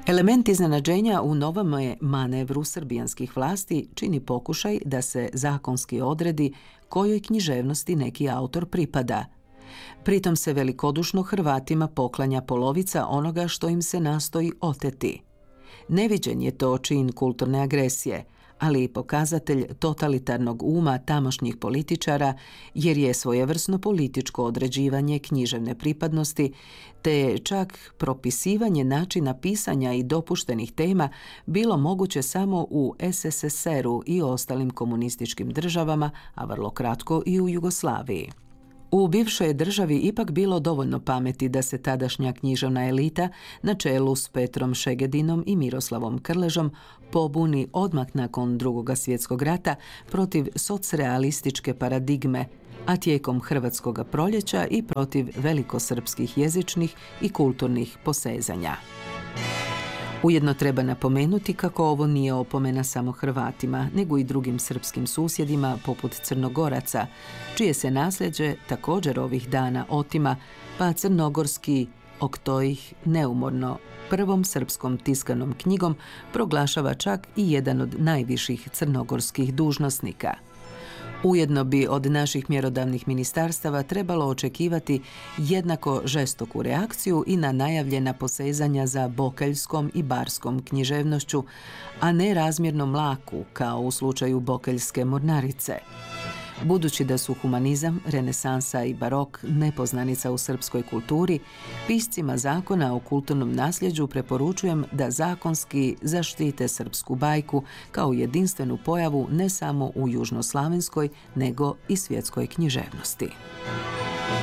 Element iznenađenja u novome manevru srbijanskih vlasti čini pokušaj da se zakonski odredi kojoj književnosti neki autor pripada. Pritom se velikodušno Hrvatima poklanja polovica onoga što im se nastoji oteti. Neviđen je to čin kulturne agresije, ali i pokazatelj totalitarnog uma tamošnjih političara, jer je svojevrsno političko određivanje književne pripadnosti, te je čak propisivanje načina pisanja i dopuštenih tema bilo moguće samo u SSSR-u i ostalim komunističkim državama, a vrlo kratko i u Jugoslaviji. U bivšoj državi ipak bilo dovoljno pameti da se tadašnja književna elita na čelu s Petrom Šegedinom i Miroslavom Krležom pobuni odmah nakon Drugog svjetskog rata protiv socrealističke paradigme, a tijekom Hrvatskoga proljeća i protiv velikosrpskih jezičnih i kulturnih posezanja. Ujedno treba napomenuti kako ovo nije opomena samo Hrvatima, nego i drugim srpskim susjedima poput Crnogoraca, čije se nasljeđe također ovih dana otima, pa crnogorski Oktojih neumorno prvom srpskom tiskanom knjigom proglašava čak i jedan od najviših crnogorskih dužnosnika. Ujedno bi od naših mjerodavnih ministarstava trebalo očekivati jednako žestoku reakciju i na najavljena posezanja za bokeljskom i barskom književnošću, a ne razmjerno mlaku kao u slučaju bokeljske mornarice. Budući da su humanizam, renesansa i barok nepoznanica u srpskoj kulturi, piscima zakona o kulturnom nasljeđu preporučujem da zakonski zaštite srpsku bajku kao jedinstvenu pojavu ne samo u južnoslavenskoj, nego i svjetskoj književnosti.